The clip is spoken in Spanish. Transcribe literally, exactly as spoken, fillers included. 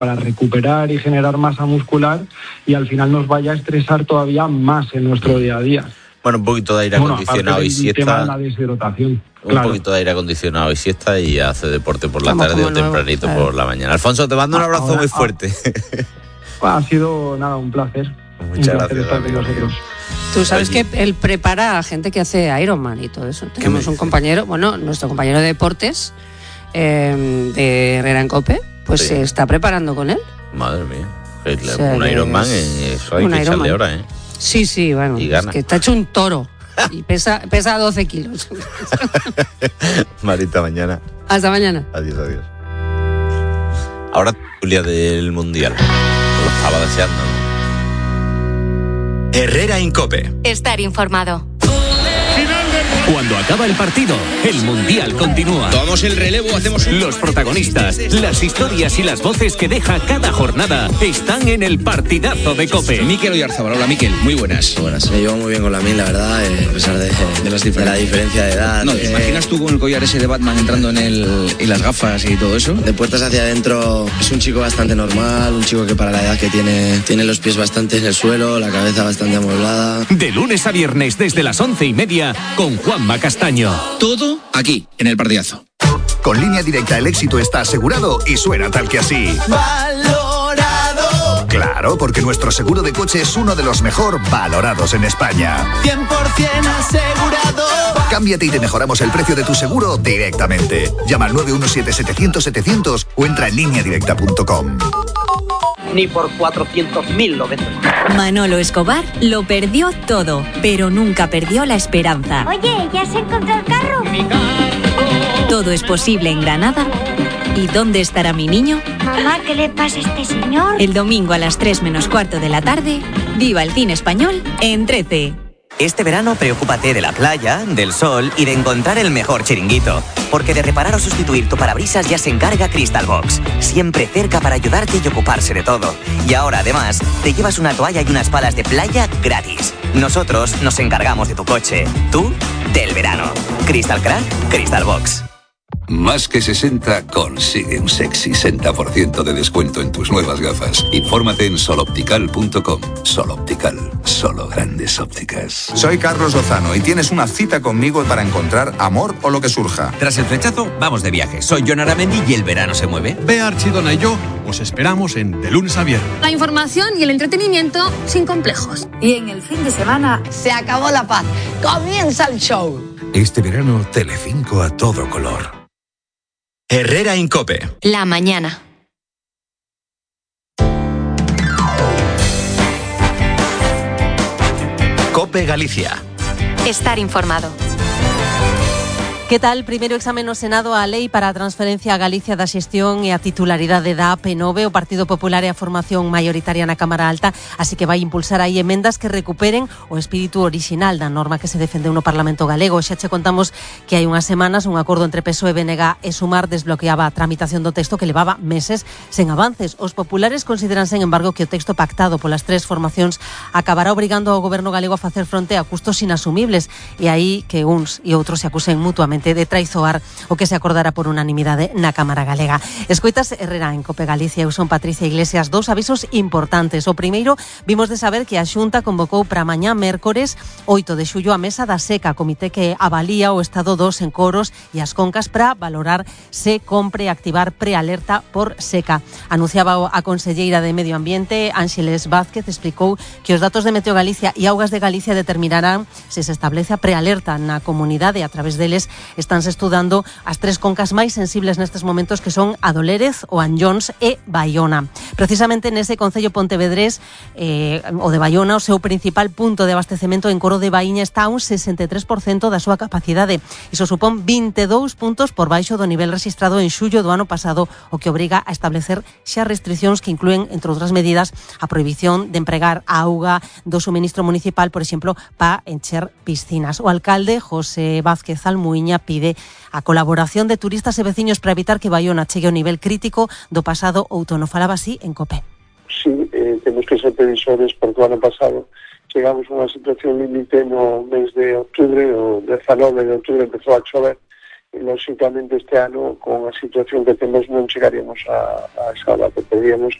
para recuperar y generar masa muscular y al final nos vaya a estresar todavía más en nuestro día a día. Bueno, un poquito de aire bueno, acondicionado y siesta. Tema de la deshidratación. Un claro. poquito de aire acondicionado y siesta y hace deporte por la Vamos tarde o nuevo, tempranito claro. por la mañana. Alfonso, te mando un abrazo Ahora, muy fuerte. Ah, ha sido, nada, un placer. Muchas un placer gracias, estar con amigo. nosotros. Tú sabes Oye. que él prepara a gente que hace Ironman y todo eso. Tenemos un dices? compañero, bueno, nuestro compañero de deportes eh, de Herrera en Cope, pues Sí. se está preparando con él. Madre mía. El- O sea, un que Ironman, es eh, eso hay un que echarle Ironman. ahora, ¿eh? Sí, sí, bueno, Y es gana. que está hecho un toro y pesa, pesa doce kilos. Marita, mañana. Hasta mañana. Adiós, adiós. Ahora, Julia del Mundial. Lo estaba deseando, ¿no? Herrera Incope. Estar informado. Cuando acaba el partido, el Mundial continúa. Tomamos el relevo, hacemos un... Los protagonistas, las historias y las voces que deja cada jornada están en el partidazo de COPE. Mikel Oyarzabal, hola Mikel, muy buenas. Buenas, me llevo muy bien con la Min, la verdad, eh, a pesar de, de, las de la diferencia de edad. No, eh, ¿te imaginas tú con el collar ese de Batman entrando en el y las gafas y todo eso? De puertas hacia adentro es un chico bastante normal, un chico que para la edad que tiene, tiene los pies bastante en el suelo, la cabeza bastante amueblada. De lunes a viernes desde las once y media con Juanma Castaño. Todo aquí, en el partidazo. Con Línea Directa el éxito está asegurado y suena tal que así. ¡Valorado! Claro, porque nuestro seguro de coche es uno de los mejor valorados en España. cien por ciento asegurado. Cámbiate y te mejoramos el precio de tu seguro directamente. Llama al nueve uno siete setecientos setecientos o entra en línea directa punto com. Ni por cuatrocientos mil lo vendo. Manolo Escobar lo perdió todo, pero nunca perdió la esperanza. Oye, ¿ya se encontró el carro? Mi carro. Todo es posible en Granada. ¿Y dónde estará mi niño? Mamá, ¿qué le pasa a este señor? El domingo a las tres menos cuarto de la tarde, viva el cine español en trece. Este verano preocúpate de la playa, del sol y de encontrar el mejor chiringuito. Porque de reparar o sustituir tu parabrisas ya se encarga Crystal Box. Siempre cerca para ayudarte y ocuparse de todo. Y ahora, además, te llevas una toalla y unas palas de playa gratis. Nosotros nos encargamos de tu coche. Tú, del verano. Crystal Crack, Crystal Box. Más que sesenta consigue un sexy sesenta por ciento de descuento en tus nuevas gafas. Infórmate en sol optical punto com. Sol Optical, solo grandes ópticas. Soy Carlos Lozano y tienes una cita conmigo para encontrar amor o lo que surja. Tras el flechazo, vamos de viaje. Soy Jon Aramendi y el verano se mueve. Bea Archidona y yo os esperamos en De Lunes a Viernes. La información y el entretenimiento sin complejos. Y en el fin de semana se acabó la paz. Comienza el show. Este verano, Telecinco a todo color. Herrera Incope. La mañana. Cope Galicia. Estar informado. Que tal? Primeiro exame no Senado a lei para a transferencia a Galicia da xestión e a titularidade da A P nove. O Partido Popular e a formación maioritaria na Cámara Alta, así que vai impulsar aí emendas que recuperen o espírito orixinal da norma que se defendeu no Parlamento galego. Xa che contamos que hai unhas semanas un acordo entre P S O E, B N G e Sumar desbloqueaba a tramitación do texto que levaba meses sen avances. Os populares consideran, sen embargo, que o texto pactado polas tres formacións acabará obrigando ao goberno galego a facer fronte a custos inasumibles e aí que uns e outros se acusen mutuamente de traizoar o que se acordara por unanimidade na Cámara Galega. Escoitas Herrera en Cope Galicia. Eu son Patricia Iglesias. Dous avisos importantes. O primeiro, vimos de saber que a Xunta convocou para mañá mércores oito de xullo a mesa da SECA, comité que avalía o estado dos encoros e as concas para valorar se compre activar prealerta por seca. Anunciaba a conselleira de Medio Ambiente, Ángeles Vázquez, explicou que os datos de Meteo Galicia e Augas de Galicia determinarán se se establece a prealerta na comunidade. A través deles estánse estudando as tres concas máis sensibles nestes momentos, que son a do Lérez, o Anllóns e Baiona. Precisamente nese concello pontevedrés, eh, o de Baiona, o seu principal punto de abastecemento en Coro de Baíña está a un sesenta e tres por cento da súa capacidade. Iso supón vinte e dous puntos por baixo do nivel registrado en xullo do ano pasado, o que obriga a establecer xa restriccións que inclúen, entre outras medidas, a prohibición de empregar a auga do suministro municipal, por exemplo, para encher piscinas. O alcalde, José Vázquez Almuíña, pide a colaboración de turistas e veciños para evitar que Baiona chegue ao nivel crítico do pasado outono. Falaba así en Cope. Sí, eh, temos que ser previsores, porque o ano pasado chegamos a unha situación límite no mes de outubro, o dezanove de outubro empezou a chover lóxicamente este ano con a situación que temos non chegaríamos a, a esa base que pedíamos